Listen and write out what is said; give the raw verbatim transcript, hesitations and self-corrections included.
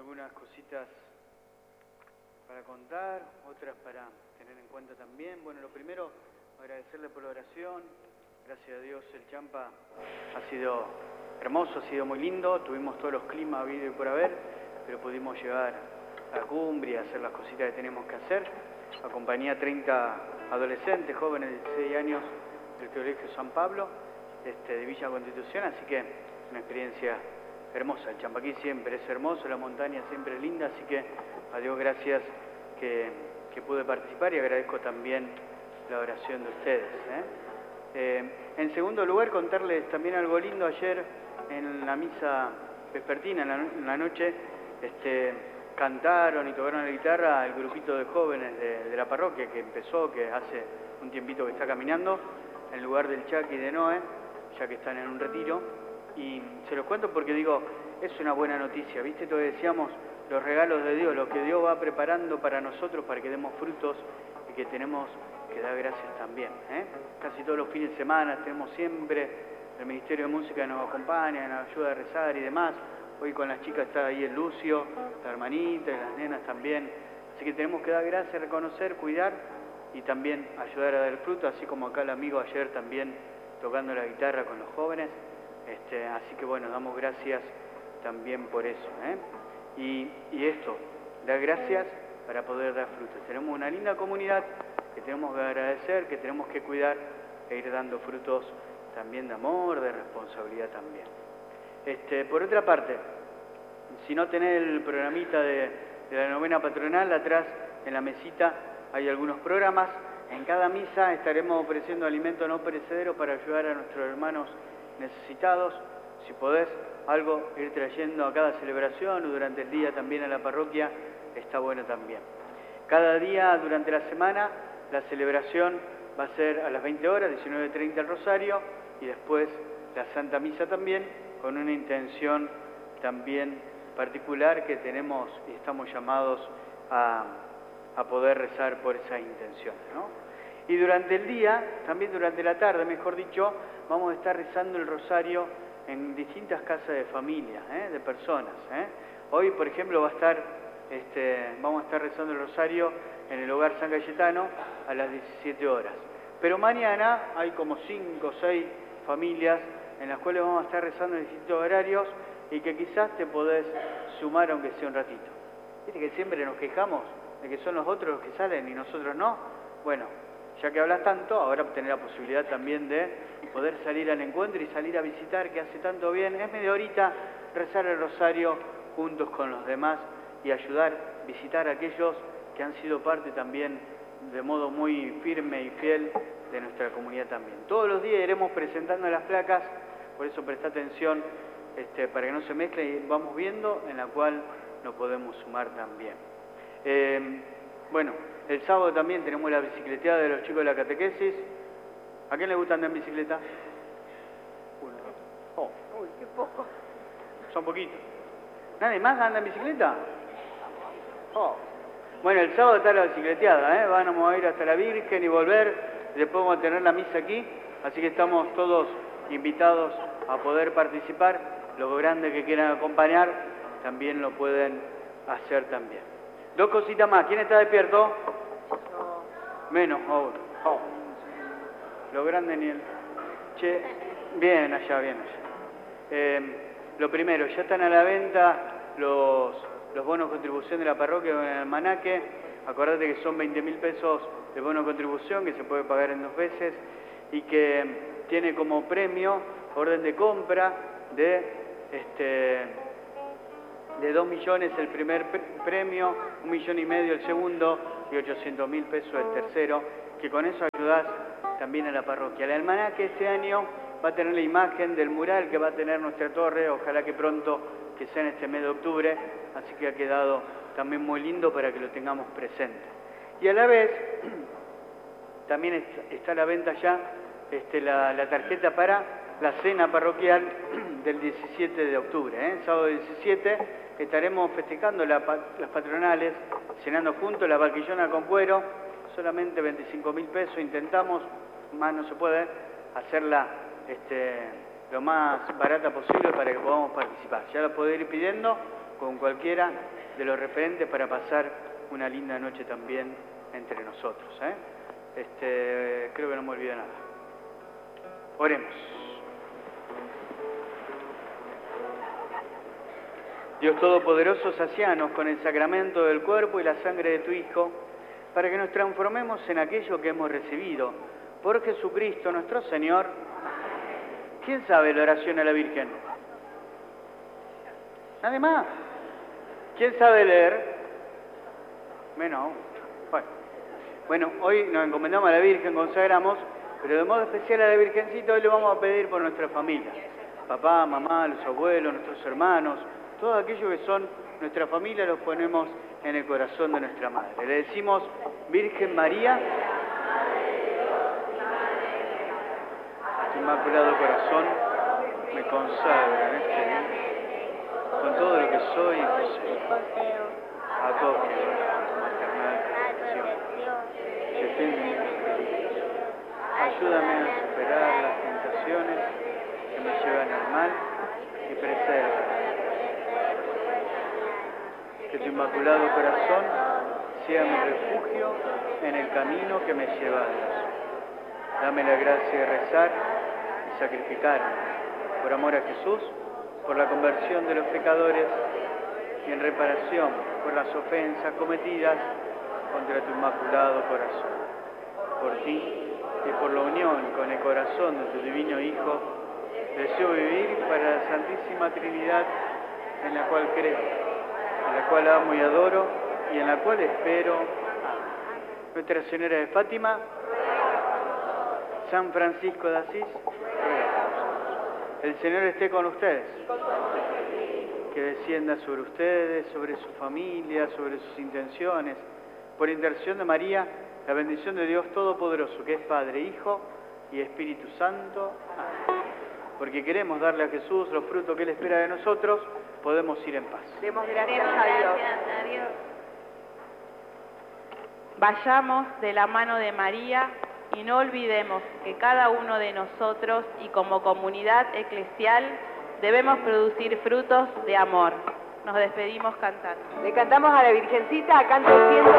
algunas cositas para contar, otras para tener en cuenta también. Bueno, lo primero, agradecerle por la oración. Gracias a Dios el Champa ha sido hermoso, ha sido muy lindo. Tuvimos todos los climas habido y por haber, pero pudimos llegar a la cumbre y hacer las cositas que tenemos que hacer. Acompañé a treinta adolescentes, jóvenes de dieciséis años del Colegio San Pablo, este, de Villa Constitución, así que una experiencia hermosa. El Champaquí siempre es hermoso, la montaña siempre es linda, así que a Dios gracias que, que pude participar y agradezco también la oración de ustedes. ¿eh? Eh, en segundo lugar, contarles también algo lindo. Ayer en la misa vespertina, en la, en la noche, este, cantaron y tocaron la guitarra el grupito de jóvenes de, de la parroquia que empezó, que hace un tiempito que está caminando, en lugar del Chaki y de Noé, ya que están en un retiro. Y se los cuento porque digo, es una buena noticia, ¿viste? Todo decíamos, los regalos de Dios, lo que Dios va preparando para nosotros, para que demos frutos y que tenemos que dar gracias también. ¿eh? Casi todos los fines de semana tenemos siempre el Ministerio de Música que nos acompaña, nos ayuda a rezar y demás. Hoy con las chicas está ahí el Lucio, la hermanita y las nenas también. Así que tenemos que dar gracias, reconocer, cuidar y también ayudar a dar fruto, así como acá el amigo ayer también tocando la guitarra con los jóvenes. Este, así que bueno, damos gracias también por eso. ¿eh? Y, y esto, dar gracias para poder dar frutos. Tenemos una linda comunidad que tenemos que agradecer, que tenemos que cuidar e ir dando frutos también de amor, de responsabilidad también. Este, por otra parte, si no tenés el programita de, de la novena patronal, atrás en la mesita hay algunos programas. En cada misa estaremos ofreciendo alimento no perecedero para ayudar a nuestros hermanos necesitados. Si podés algo ir trayendo a cada celebración o durante el día también a la parroquia, está bueno también. Cada día durante la semana la celebración va a ser a las veinte horas, diecinueve treinta el rosario y después la Santa Misa también, con una intención también particular que tenemos y estamos llamados a, a poder rezar por esas intenciones, ¿no? Y durante el día, también durante la tarde, mejor dicho, vamos a estar rezando el rosario en distintas casas de familia, ¿eh? de personas. ¿eh? Hoy, por ejemplo, va a estar, este, vamos a estar rezando el rosario en el Hogar San Cayetano a las diecisiete horas. Pero mañana hay como cinco o seis familias en las cuales vamos a estar rezando en distintos horarios y que quizás te podés sumar aunque sea un ratito. ¿Viste que siempre nos quejamos de que son los otros los que salen y nosotros no? Bueno, ya que hablas tanto, ahora tener la posibilidad también de poder salir al encuentro y salir a visitar, que hace tanto bien. Es media horita rezar el rosario juntos con los demás y ayudar, visitar a aquellos que han sido parte también de modo muy firme y fiel de nuestra comunidad también. Todos los días iremos presentando las placas, por eso presta atención este, para que no se mezcle y vamos viendo en la cual nos podemos sumar también. Eh, bueno, el sábado también tenemos la bicicleteada de los chicos de la catequesis. ¿A quién le gusta andar en bicicleta? Uno. Oh. Uy, qué poco. Son poquitos. ¿Nadie más anda en bicicleta? Oh. Bueno, el sábado está la bicicleteada, ¿eh? Vamos a ir hasta la Virgen y volver. Después vamos a tener la misa aquí. Así que estamos todos invitados a poder participar. Los grandes que quieran acompañar también lo pueden hacer también. Dos cositas más. ¿Quién está despierto? Menos, oh, oh. Lo grande ni el... Che, bien allá, bien allá. Eh, lo primero, ya están a la venta los, los bonos de contribución de la parroquia en el almanaque. Acordate que son veinte mil pesos de bono de contribución que se puede pagar en dos veces y que tiene como premio orden de compra de... este de dos millones el primer premio, un millón y medio el segundo y ochocientos mil pesos el tercero, que con eso ayudás también a la parroquia. El almanaque este año va a tener la imagen del mural que va a tener nuestra torre, ojalá que pronto, que sea en este mes de octubre, así que ha quedado también muy lindo para que lo tengamos presente. Y a la vez, también está a la venta ya este, la, la tarjeta para la cena parroquial del diecisiete de octubre, ¿eh? Sábado diecisiete estaremos festejando la, las patronales, cenando juntos, la vaquillona con cuero, solamente veinticinco mil pesos, intentamos, más no se puede, hacerla este, lo más barata posible para que podamos participar. Ya la podés ir pidiendo con cualquiera de los referentes para pasar una linda noche también entre nosotros, ¿eh? Este, creo que no me olvido nada. Oremos. Dios Todopoderoso, sacianos con el sacramento del cuerpo y la sangre de tu Hijo, para que nos transformemos en aquello que hemos recibido. Por Jesucristo nuestro Señor. ¿Quién sabe la oración a la Virgen? ¿Nadie más? ¿Quién sabe leer? Menos aún. Bueno. bueno, hoy nos encomendamos a la Virgen, consagramos, pero de modo especial a la Virgencita hoy le vamos a pedir por nuestra familia. Papá, mamá, los abuelos, nuestros hermanos, todos aquellos que son nuestra familia los ponemos en el corazón de nuestra Madre. Le decimos, Virgen María, tu inmaculado corazón me consagra en este día con todo lo que soy y poseo. Acoge tu maternal protección. Defiéndeme. Ayúdame a superar las tentaciones que me llevan al mal y preserva. Que tu inmaculado corazón sea mi refugio en el camino que me lleva a Dios. Dame la gracia de rezar y sacrificarme por amor a Jesús, por la conversión de los pecadores y en reparación por las ofensas cometidas contra tu inmaculado corazón. Por ti y por la unión con el corazón de tu divino Hijo, deseo vivir para la Santísima Trinidad en la cual creo, en la cual amo y adoro y en la cual espero. Nuestra Señora de Fátima, San Francisco de Asís, el Señor esté con ustedes, que descienda sobre ustedes, sobre su familia, sobre sus intenciones, por intercesión de María, la bendición de Dios Todopoderoso, que es Padre, Hijo y Espíritu Santo. Amén. Porque queremos darle a Jesús los frutos que Él espera de nosotros, podemos ir en paz. Demos gracias a Dios. Vayamos de la mano de María y no olvidemos que cada uno de nosotros y como comunidad eclesial debemos producir frutos de amor. Nos despedimos cantando. Le cantamos a la Virgencita, canto siendo